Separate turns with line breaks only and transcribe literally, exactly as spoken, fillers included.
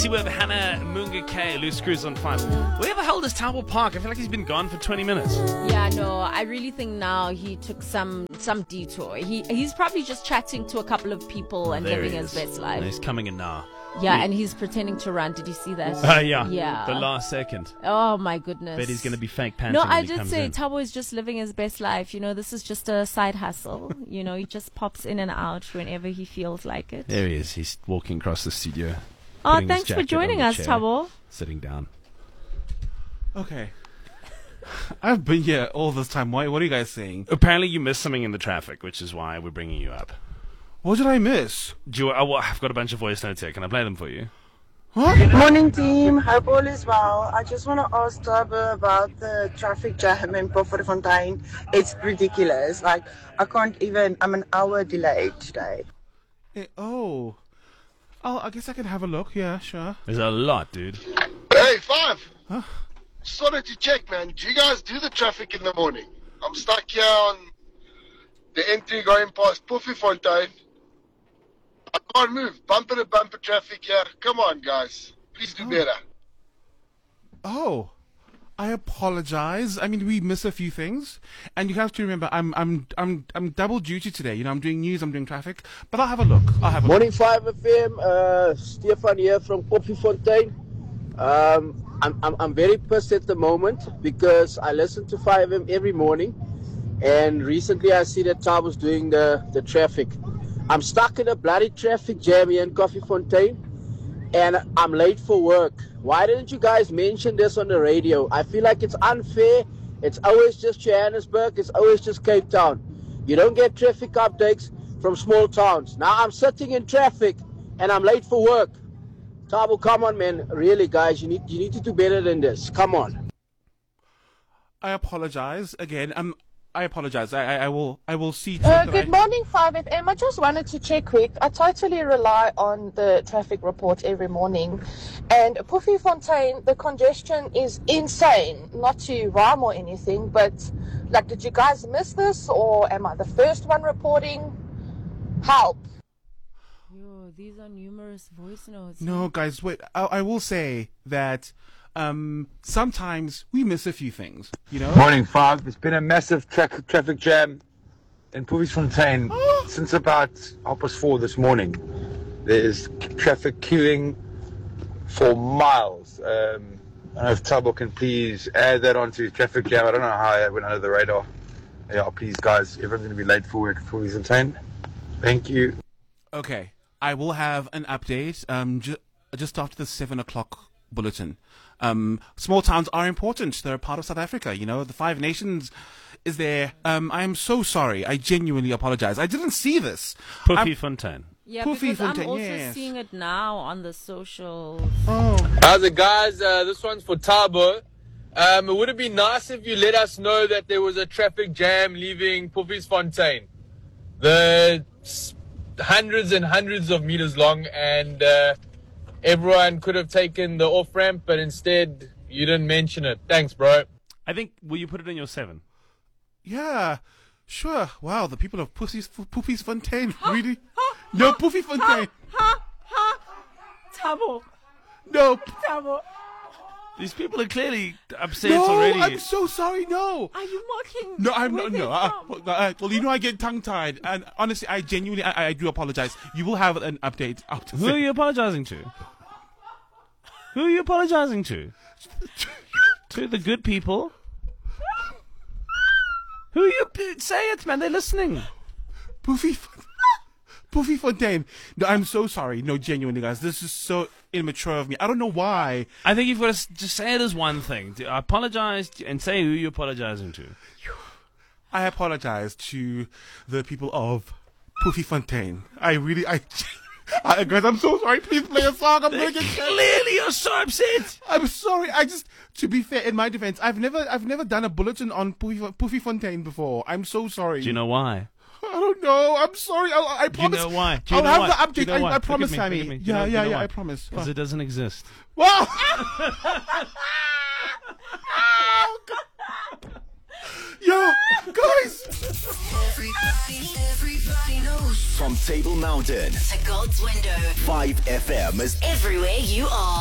With Hannah Munga K, Loose Cruise on five. Where the hell is Taupo Park? I feel like he's been gone for twenty minutes.
Yeah, no, I really think now he took some some detour. He He's probably just chatting to a couple of people and
There
living
he
his
is.
best life.
And he's coming in now.
Yeah, and he's pretending to run. Did you see that?
Uh, yeah.
Yeah.
The last second.
Oh, my goodness.
Bet he's going to be fake panting
No,
when
I
he
did
comes
say
in.
Tabo is just living his best life. You know, this is just a side hustle. You know, he just pops in and out whenever he feels like it.
There he is. He's walking across the studio.
Oh,
putting his
thanks for
jacket
joining
on the
us,
chair,
Tabo.
Sitting down.
Okay. I've been here all this time. Why? What are you guys saying?
Apparently you missed something in the traffic, which is why we're bringing you up.
What did I miss?
Do you, oh, I've got a bunch of voice notes here. Can I play them for you?
What?
Morning team, hope all is well. I just want to ask Tabo about the traffic jam in Pofferfontein. It's ridiculous. Like, I can't even, I'm an hour delayed today.
Eh, oh. Oh, I guess I can have a look. Yeah, sure.
There's a lot, dude.
Hey, Five.
Huh?
Just wanted to check, man. Do you guys do the traffic in the morning? I'm stuck here on the entry going past Pofferfontein. I can't move. Bumper to bumper traffic here. Come on, guys. Please do better.
Oh. I apologize. I mean, we miss a few things, and you have to remember, I'm I'm I'm I'm double duty today. You know, I'm doing news, I'm doing traffic, but I'll have a look. I'll have a
Morning five F M, uh, Stefan here from Pofferfontein. Um, I'm, I'm I'm very pissed at the moment because I listen to five F M every morning, and recently I see that Tabo's doing the, the traffic. I'm stuck in a bloody traffic jam here in Koffiefontein, and I'm late for work. Why didn't you guys mention this on the radio? I feel like it's unfair. It's always just Johannesburg. It's always just Cape Town. You don't get traffic updates from small towns. Now I'm sitting in traffic and I'm late for work. Tabo, come on, man. Really, guys, you need you need to do better than this. Come on.
I apologize again. Um, I apologize. I I, I will I will see. to
Uh,
it that
good
I-
morning, five F M. I just wanted to check quick. I totally rely on the traffic report every morning. And Pofferfontein, the congestion is insane. Not to rhyme or anything, but like, did you guys miss this, or am I the first one reporting? Help.
Yo, these are numerous voice notes.
No, guys, wait. I, I will say that um, sometimes we miss a few things, you know?
Morning, Five. There's been a massive tra- traffic jam in Pofferfontein
Oh.
since about half past four this morning. There's traffic queuing for miles. Um, I don't know if Tabo can please add that onto traffic jam. I don't know how it went under the radar. Yeah, please, guys. Everyone's going to be late for work at Pofferfontein. Thank you.
Okay, I will have an update um, ju- just after the seven o'clock bulletin. Um, small towns are important. They're a part of South Africa. You know, the Five Nations is there. Um, I am so sorry. I genuinely apologize. I didn't see this. I'm-
Pofferfontein.
Yeah,
Puffy
because I'm
Fontaine,
also
yes.
seeing it now on the socials.
Oh,
How's it, guys? Uh, this one's for Tabo. Um, it would have been nice if you let us know that there was a traffic jam leaving Pofferfontein. The s- hundreds and hundreds of meters long, and uh, everyone could have taken the off ramp, but instead you didn't mention it. Thanks, bro.
I think, will you put it in your seven?
yeah. Sure. Wow, the people of Pussy's Poofy's Fontaine really. No, Poofy Fontaine.
Tabo,
No,
Tabo,
These people are clearly upset
no.
already.
I'm so sorry. No.
are you mocking?
No, I'm
Where
not.
they
No, uh,
from?
well, uh, well, you know, I get tongue tied, and honestly, I genuinely, I, I do apologize. You will have an update after.
Who are you apologizing to? Who are you apologizing to? To the good people? Who are you? Say it, man. They're listening.
Poofy, Poofy Fontaine. No, I'm so sorry. No, genuinely, guys, this is so immature of me. I don't know why.
I think you've got to s- just say it as one thing. I apologize and say who you're apologizing to.
I apologize to the people of Poofy Fontaine. I really, I, I, guys, I'm so sorry. Please play a song. I'm gonna get.
Clearly, you're so upset.
I'm sorry. I just, to be fair, in my defense, I've never, I've never done a bulletin on Poofy, Poofy Fontaine before. I'm so sorry.
Do you know why?
I don't know. I'm sorry. I, I
Do you
promise.
know why? Do you
I'll
know
have
why?
the
Do
update.
you know
I,
why?
I promise,
Look at me,
Sammy.
look at me.
Yeah,
Do you know- do you
yeah,
know
yeah.
why?
I promise.
Because it doesn't exist.
Wow. Yo, guys.
Everybody, everybody knows. From Table Mountain
to God's Window,
five F M is
everywhere you are.